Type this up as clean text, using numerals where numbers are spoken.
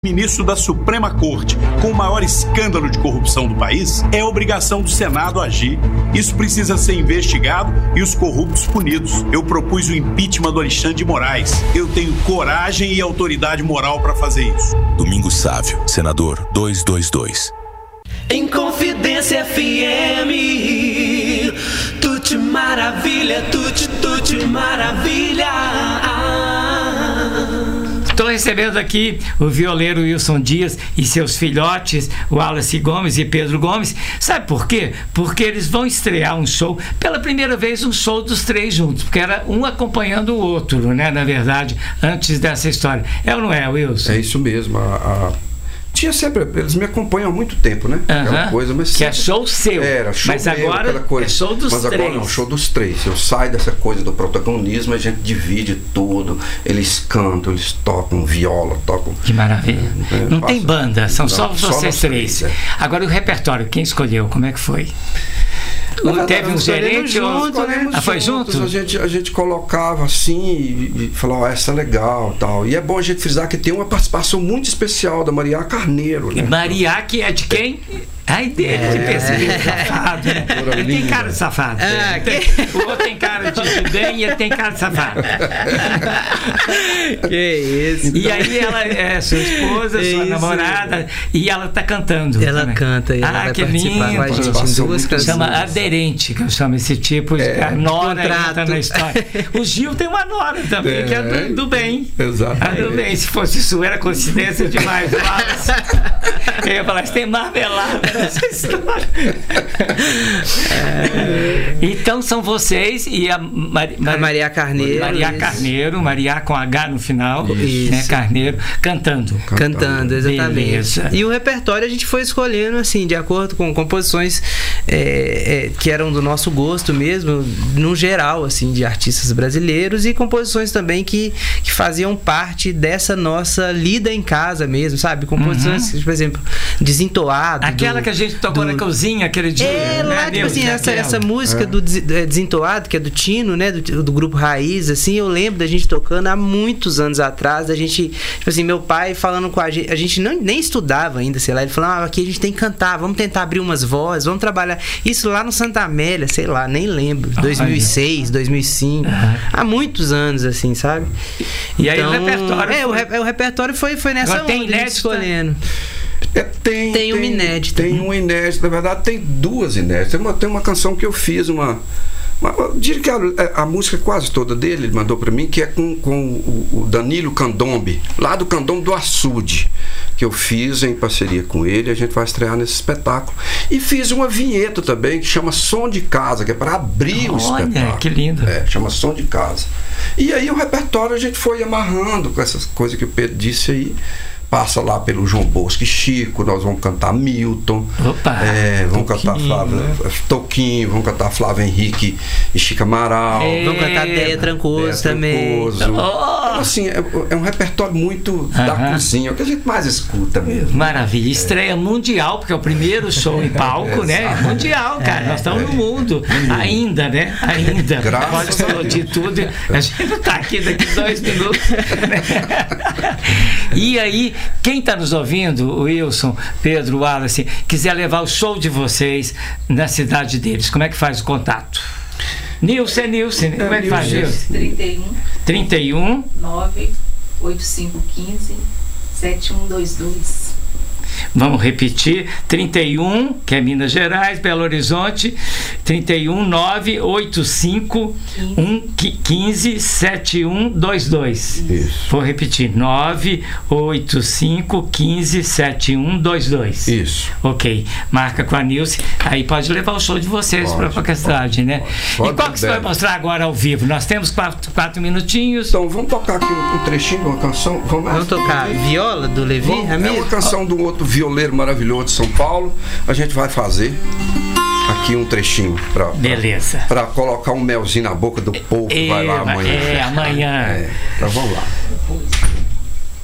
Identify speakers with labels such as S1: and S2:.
S1: Ministro da Suprema Corte, com o maior escândalo de corrupção do país, é obrigação do Senado agir. Isso precisa ser investigado e os corruptos punidos. Eu propus o impeachment do Alexandre de Moraes. Eu tenho coragem e autoridade moral para fazer isso.
S2: Domingos Sávio, senador 222.
S3: Em Confidência FM, tudo maravilha, tudo maravilha.
S4: Estou recebendo aqui o violeiro Wilson Dias e seus filhotes, Wallace Gomes e Pedro Gomes. Sabe por quê? Porque eles vão estrear um show, pela primeira vez um show dos três juntos, porque era um acompanhando o outro, né? Na verdade, antes dessa história. É ou não é, Wilson?
S5: É isso mesmo. Tinha sempre, eles me acompanham há muito tempo, né? Aquela coisa, mas
S4: que é show seu.
S5: Era show
S4: mas
S5: meu,
S4: agora
S5: aquela coisa.
S4: É show dos
S5: mas
S4: três.
S5: Agora não, show dos três. Eu saio dessa coisa do protagonismo, a gente divide tudo. Eles cantam, eles tocam viola, tocam.
S4: Que maravilha. Não tem banda, são só vocês três. Agora o repertório, quem escolheu? Como é que foi? Teve um gerente
S5: junto, né?
S4: Foi junto?
S5: A gente colocava assim e falava, essa é legal tal. E é bom a gente frisar que tem uma participação muito especial da Maria Carneiro, né?
S4: Maria, que é de quem? Ai, dele, que percebi, safado, né? Ele tem cara de safado. O outro tem cara de bem e ele tem cara de safado.
S6: Que isso.
S4: E aí ela é sua esposa, sua namorada, e ela tá cantando.
S6: Ela
S4: também.
S6: canta, e ela vai
S4: que
S6: participar
S4: lindo.
S6: com a gente em duas canções.
S4: Chama aderente, que eu chamo esse tipo de nora entra na história. O Gil tem uma nora também, que é do bem.
S5: Exato.
S4: Do bem. Se fosse isso, era coincidência demais. Eu ia falar, você tem marmelada nessa história. Então são vocês e a
S6: Maria Carneiro.
S4: Maria Carneiro, Maria com H no final, né, Carneiro, cantando,
S6: exatamente.
S4: Beleza.
S6: E o repertório a gente foi escolhendo assim, de acordo com composições que eram do nosso gosto mesmo, no geral, assim, de artistas brasileiros, e composições também que faziam parte dessa nossa lida em casa mesmo, sabe? Composições, por exemplo, Desentoado.
S4: Aquela que a gente tocou na cozinha aquele dia.
S6: Lá, tipo assim, essa música do Desentoado, que é do Tino, né? Do grupo Raiz, assim, eu lembro da gente tocando há muitos anos atrás, da gente, tipo assim, meu pai falando com a gente nem estudava ainda, sei lá, ele falou, aqui a gente tem que cantar, vamos tentar abrir umas vozes, vamos trabalhar. Isso lá no Santa Amélia, sei lá, nem lembro, 2006, 2005, há muitos anos, assim, sabe?
S4: E aí o repertório...
S6: o repertório foi nessa onda que a gente escolhendo. Tem uma inédita.
S5: Tem uma inédita, na verdade tem duas inéditas. Tem uma canção que eu fiz, eu diria que a música quase toda dele, ele mandou para mim, que é com o Danilo Candombe, lá do Candombe do Açude, que eu fiz em parceria com ele, a gente vai estrear nesse espetáculo. E fiz uma vinheta também, que chama Som de Casa, que é para abrir o espetáculo.
S4: Olha, que lindo.
S5: Chama Som de Casa. E aí o repertório a gente foi amarrando com essas coisas que o Pedro disse aí. Passa lá pelo João Bosco e Chico, nós vamos cantar Milton.
S4: Opa!
S5: Vamos cantar Toquinho, vamos cantar Flávio Henrique e Chico Amaral.
S6: Vamos cantar Déia Trancoso também.
S5: Assim, é um repertório muito da cozinha, o que a gente mais escuta mesmo.
S4: Maravilha. Estreia mundial, porque é o primeiro show em palco, né? Mundial, cara. Nós estamos no mundo. Ainda, né? Ainda. Pode explodir tudo. A gente não tá aqui daqui 2 minutos. E aí, quem está nos ouvindo, o Wilson, Pedro, Wallace, quiser levar o show de vocês na cidade deles, como é que faz o contato? Nilson, como é que faz, Nilson? 31
S7: 98515 7122.
S4: Vamos repetir, 31, que é Minas Gerais, Belo Horizonte, 31 985 15 7122.
S5: Isso.
S4: Vou repetir, 985 15 7122.
S5: Isso.
S4: Ok, marca com a Nilce, aí pode levar o show de vocês para qualquer cidade, né?
S5: Pode,
S4: e qual que você vai mostrar agora ao vivo? Nós temos 4 minutinhos.
S5: Então vamos tocar aqui um trechinho de uma canção.
S6: Vamos tocar Viola, do Levi Ramiro?
S5: É uma canção do outro violeiro maravilhoso de São Paulo. A gente vai fazer aqui um trechinho
S4: beleza,
S5: para colocar um melzinho na boca do povo que vai lá amanhã.
S4: Amanhã.
S5: Então vamos lá.